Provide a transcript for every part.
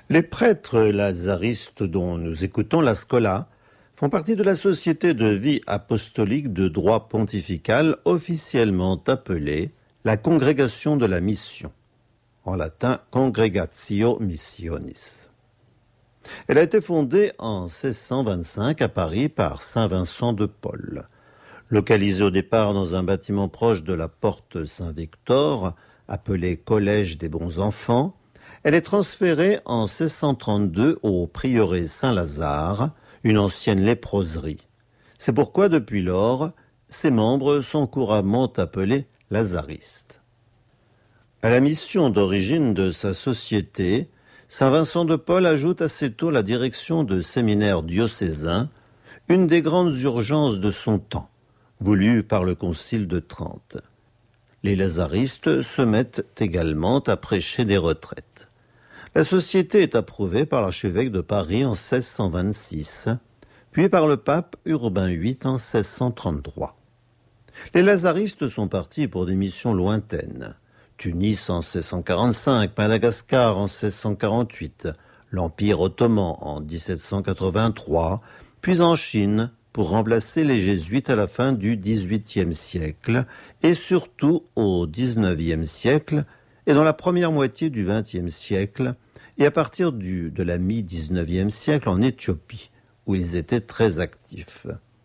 Les prêtres lazaristes dont nous écoutons la Scola font partie de la Société de vie apostolique de droit pontifical officiellement appelée la Congrégation de la Mission, en latin Congregatio Missionis. Elle a été fondée en 1625 à Paris par saint Vincent de Paul. Localisée au départ dans un bâtiment proche de la porte Saint-Victor, appelé Collège des bons enfants, elle est transférée en 1632 au prieuré Saint-Lazare, une ancienne léproserie. C'est pourquoi, depuis lors, ses membres sont couramment appelés lazaristes. À la mission d'origine de sa société, saint Vincent de Paul ajoute assez tôt la direction de séminaires diocésains, une des grandes urgences de son temps, voulue par le Concile de Trente. Les lazaristes se mettent également à prêcher des retraites. La société est approuvée par l'archevêque de Paris en 1626, puis par le pape Urbain VIII en 1633. Les lazaristes sont partis pour des missions lointaines. Tunis en 1645, Madagascar en 1648, l'Empire ottoman en 1783, puis en Chine pour remplacer les jésuites à la fin du XVIIIe siècle et surtout au XIXe siècle et dans la première moitié du XXe siècle et à partir de la mi-XIXe siècle en Éthiopie, où ils étaient très actifs.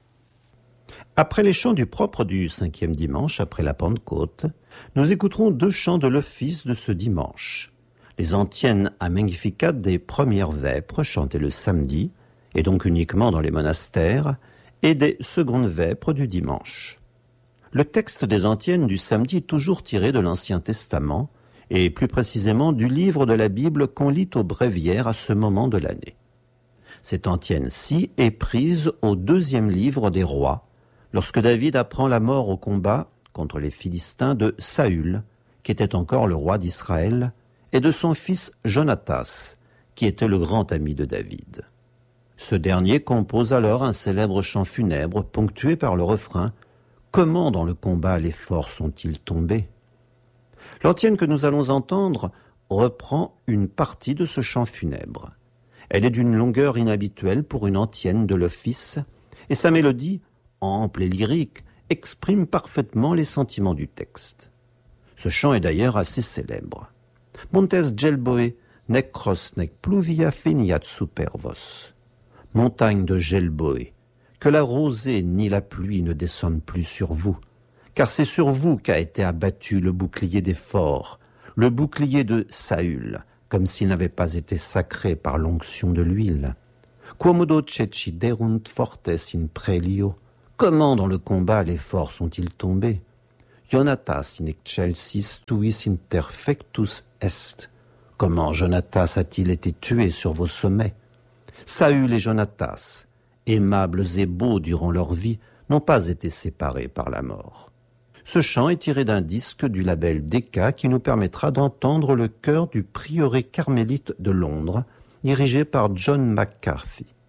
Après les chants du propre du 5e dimanche, après la Pentecôte, nous écouterons 2 chants de l'office de ce dimanche. Les antiennes à Magnificat des premières vêpres, chantées le samedi, et donc uniquement dans les monastères, et des secondes vêpres du dimanche. Le texte des antiennes du samedi est toujours tiré de l'Ancien Testament, et plus précisément du livre de la Bible qu'on lit au bréviaire à ce moment de l'année. Cette antienne-ci est prise au 2e livre des rois, lorsque David apprend la mort au combat contre les Philistins de Saül, qui était encore le roi d'Israël, et de son fils Jonatas, qui était le grand ami de David. Ce dernier compose alors un célèbre chant funèbre ponctué par le refrain « Comment dans le combat les forts sont-ils tombés ?» L'antienne que nous allons entendre reprend une partie de ce chant funèbre. Elle est d'une longueur inhabituelle pour une antienne de l'office, et sa mélodie, ample et lyrique, exprime parfaitement les sentiments du texte. Ce chant est d'ailleurs assez célèbre. Montes gelboe, nec cros nec pluvia finiat supervos. Montagne de Gelboé, que la rosée ni la pluie ne descendent plus sur vous, car c'est sur vous qu'a été abattu le bouclier des forts, le bouclier de Saül, comme s'il n'avait pas été sacré par l'onction de l'huile. Quomodo ceci derunt fortes in prelio. Comment dans le combat les forts sont-ils tombés? Jonatas in excelsis tuis imperfectus est. Comment Jonatas a-t-il été tué sur vos sommets? Saül et Jonatas, aimables et beaux durant leur vie, n'ont pas été séparés par la mort. Ce chant est tiré d'un disque du label Decca qui nous permettra d'entendre le chœur du prieuré carmélite de Londres, dirigé par John McCarthy.